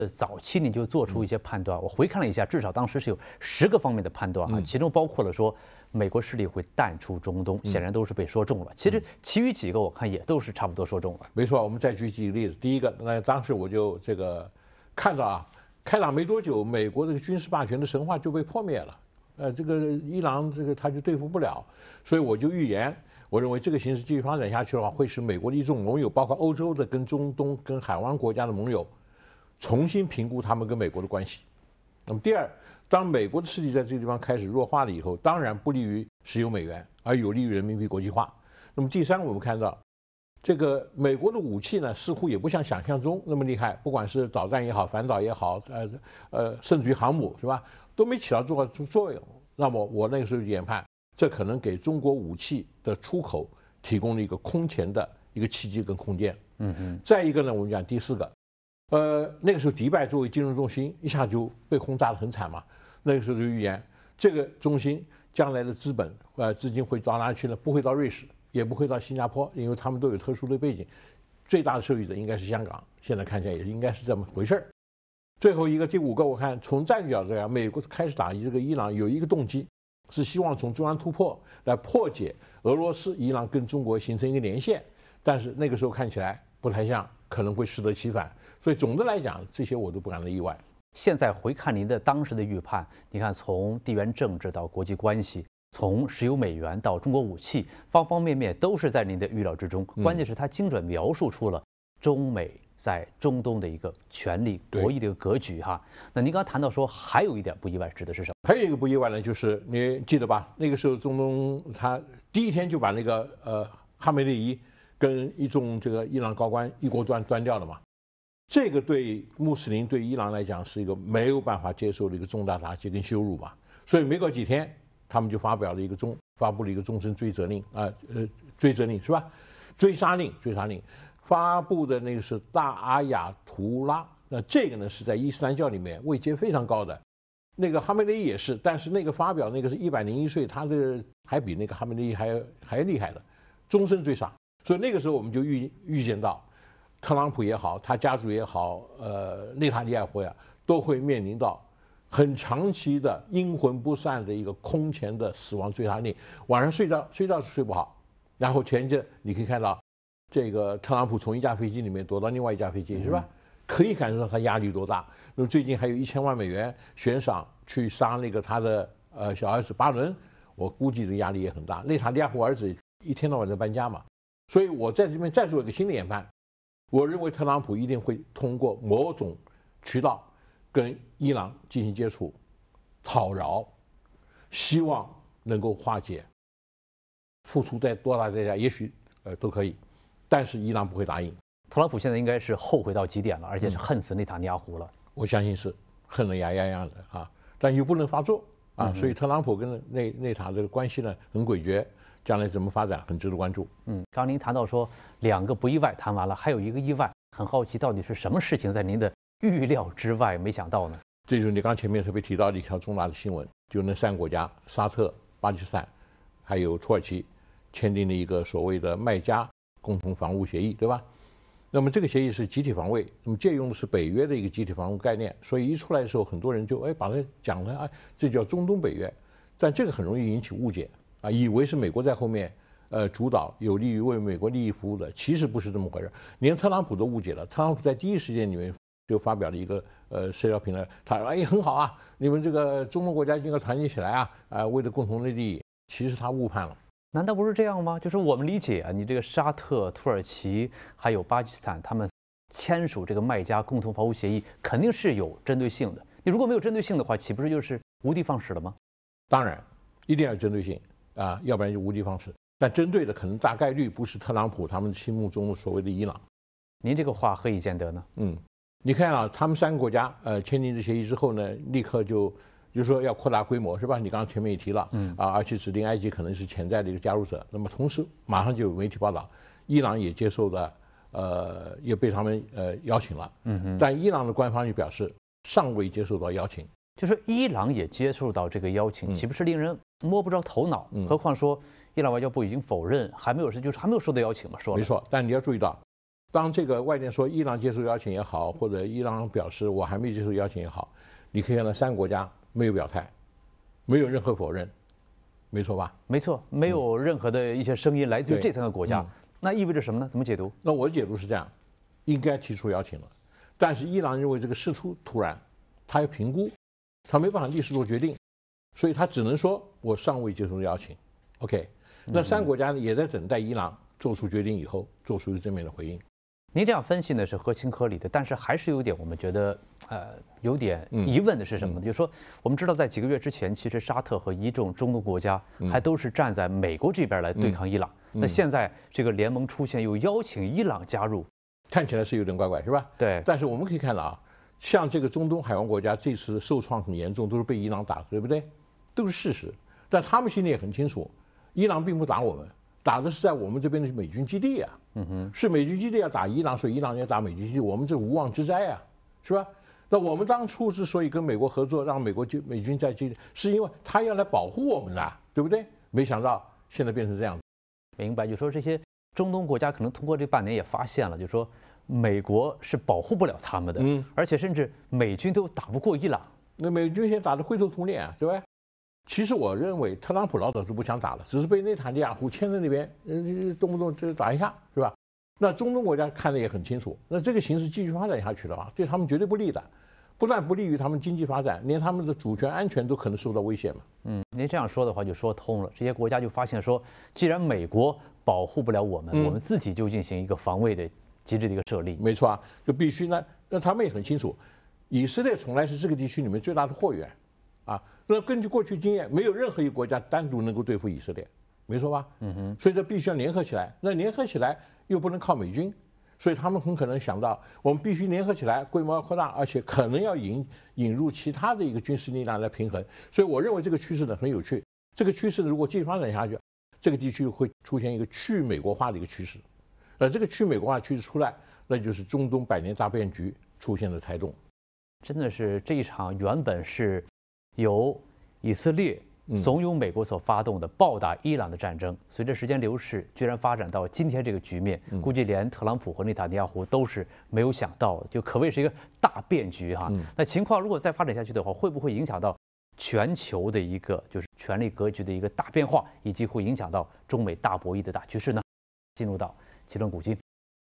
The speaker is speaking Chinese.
早期你就做出一些判断。我回看了一下，至少当时是有10个方面的判断啊，其中包括了说美国势力会淡出中东，显然都是被说中了。其实其余几个我看也都是差不多说中了。 没错，我们再举几个例子。第一个，那当时我就看到啊，开打没多久，美国这个军事霸权的神话就被破灭了。这个伊朗他就对付不了，所以我就预言。我认为这个形势继续发展下去的话，会使美国的一众盟友，包括欧洲的、跟中东、跟海湾国家的盟友，重新评估他们跟美国的关系。那么第二，当美国的势力在这个地方开始弱化了以后，当然不利于石油美元，而有利于人民币国际化。那么第三，我们看到这个美国的武器呢，似乎也不像想象中那么厉害，不管是导弹也好，反导也好，甚至于航母是吧，都没起到重要作用。那么我那个时候研判，这可能给中国武器的出口提供了一个空前的一个契机跟空间。再一个呢，我们讲第四个，那个时候迪拜作为金融中心，一下就被轰炸得很惨嘛。那个时候就预言，这个中心将来的资金会到哪里去呢？不会到瑞士，也不会到新加坡，因为他们都有特殊的背景。最大的受益者应该是香港，现在看起来也应该是这么回事儿。最后一个第5个，我看从战略角度讲，美国开始打这个伊朗有一个动机，是希望从中央突破来破解俄罗斯、伊朗跟中国形成一个连线，但是那个时候看起来不太像，可能会适得其反。所以总的来讲，这些我都不感到意外。 现在回看您的当时的预判，你看从地缘政治到国际关系，从石油美元到中国武器，方方面面都是在您的预料之中。关键是它精准描述出了中美在中东的一个权力博弈的一个格局哈。那您刚刚谈到说还有一点不意外，指的是什么？ 还有一个不意外呢，就是你记得吧？那个时候中东他第一天就把那个哈梅内伊跟一众这个伊朗高官一锅端掉了嘛。这个对穆斯林对伊朗来讲是一个没有办法接受的一个重大打击跟羞辱嘛。所以没过几天，他们就发布了一个终身追责令追责令是吧？追杀令。发布的那个是大阿亚图拉，那这个呢是在伊斯兰教里面位阶非常高的。那个哈梅内伊也是，但是那个发表那个是101岁，他这个还比那个哈梅内伊还厉害的，终身追杀。所以那个时候我们就预见到，特朗普也好，他家族也好，内塔尼亚胡呀，都会面临到很长期的阴魂不散的一个空前的死亡追杀令，晚上睡觉是睡不好。然后前一阵你可以看到，这个特朗普从一架飞机里面躲到另外一架飞机，是吧？可以感受到他压力多大。那么最近还有1000万美元悬赏去杀那个他的小儿子巴伦，我估计这压力也很大。内塔尼亚胡儿子一天到晚在搬家嘛，所以我在这边再做一个新的研判，我认为特朗普一定会通过某种渠道跟伊朗进行接触，讨饶，希望能够化解，付出多大代价，也许都可以，但是伊朗不会答应。 特朗普现在应该是后悔到极点了，而且是恨死内塔尼亚胡了。 我相信是恨得牙痒痒的啊，但又不能发作啊，所以特朗普跟内塔这个关系呢很诡谲，将来怎么发展很值得关注。 刚您谈到说2个不意外谈完了，还有一个意外，很好奇到底是什么事情在您的预料之外，没想到呢？ 这就是你刚前面特别提到的一条重大的新闻，就那3个国家沙特、巴基斯坦还有土耳其签订了一个所谓的麦加共同防务协议，对吧？那么这个协议是集体防卫，那么借用的是北约的一个集体防务概念，所以一出来的时候，很多人就把它讲了，这叫中东北约，但这个很容易引起误解啊，以为是美国在后面主导，有利于为美国利益服务的，其实不是这么回事。连特朗普都误解了，特朗普在第一时间里面就发表了一个社交平台，他说很好啊，你们这个中东国家应该团结起来啊，为了共同的利益，其实他误判了。 难道不是这样吗？就是我们理解啊，你这个沙特、土耳其还有巴基斯坦，他们签署这个麦加共同防务协议，肯定是有针对性的。你如果没有针对性的话，岂不是就是无的放矢了吗？ 当然，一定要有针对性啊，要不然就无的放矢。但针对的可能大概率不是特朗普他们心目中的所谓的伊朗。 您这个话何以见得呢？ 你看啊，他们3个国家签订这协议之后呢，立刻就是说要扩大规模，是吧？你刚刚前面也提了，而且指定埃及可能是潜在的一个加入者。那么同时马上就有媒体报道，伊朗也接受了，也被他们邀请了。但伊朗的官方就表示尚未接受到邀请。 就是伊朗也接受到这个邀请，岂不是令人摸不着头脑？何况说伊朗外交部已经否认，还没有收到邀请嘛？说了没错，但你要注意到， 当这个外电说伊朗接受邀请也好，或者伊朗表示我还没接受邀请也好，你可以看到3个国家没有表态，没有任何否认，没错吧？ 没错，没有任何的一些声音来自于这3个国家，那意味着什么呢？怎么解读？ 那我的解读是这样，应该提出邀请了，但是伊朗认为这个事出突然，他要评估，他没办法立时做决定，所以他只能说我尚未接受邀请。OK， 那3个国家呢也在等待伊朗做出决定以后，做出正面的回应。 您这样分析呢是合情合理的，但是还是有点我们觉得有点疑问的是什么呢？就是说我们知道在几个月之前，其实沙特和一众中东国家还都是站在美国这边来对抗伊朗。那现在这个联盟出现，又邀请伊朗加入， 看起来是有点怪怪，是吧？ 对。 但是我们可以看到啊，像这个中东海湾国家这次受创很严重，都是被伊朗打的，对不对？都是事实。但他们心里也很清楚，伊朗并不打我们。打的是在我们这边的美军基地啊，是美军基地要打伊朗，所以伊朗要打美军基地，我们这无妄之灾啊，是吧？那我们当初之所以跟美国合作，让美军在基地，是因为他要来保护我们的，对不对？没想到现在变成这样子。 明白，就说这些中东国家可能通过这半年也发现了，就说美国是保护不了他们的，而且甚至美军都打不过伊朗。 那美军现在打得灰头土脸啊，对吧？其实我认为特朗普老早就不想打了，只是被内塔尼亚胡牵在那边，动不动就打一下，是吧？那中东国家看得也很清楚，那这个形势继续发展下去的话，对他们绝对不利的，不但不利于他们经济发展，连他们的主权安全都可能受到威胁嘛。 您这样说的话就说通了，这些国家就发现说，既然美国保护不了我们，我们自己就进行一个防卫的机制的一个设立。 没错啊，就必须呢，那他们也很清楚，以色列从来是这个地区里面最大的货源。啊，那根据过去经验，没有任何一个国家单独能够对付以色列，没错吧？所以这必须要联合起来。那联合起来又不能靠美军，所以他们很可能想到，我们必须联合起来，规模要扩大，而且可能要引入其他的一个军事力量来平衡。所以我认为这个趋势呢很有趣。这个趋势如果继续发展下去，这个地区会出现一个去美国化的一个趋势。这个去美国化趋势出来，那就是中东百年大变局出现的胎动。 真的是这一场原本是由以色列怂恿美国所发动的暴打伊朗的战争，随着时间流逝，居然发展到今天这个局面，估计连特朗普和内塔尼亚胡都是没有想到的，就可谓是一个大变局哈。那情况如果再发展下去的话，会不会影响到全球的一个就是权力格局的一个大变化，以及会影响到中美大博弈的大趋势呢？进入到奇论古今。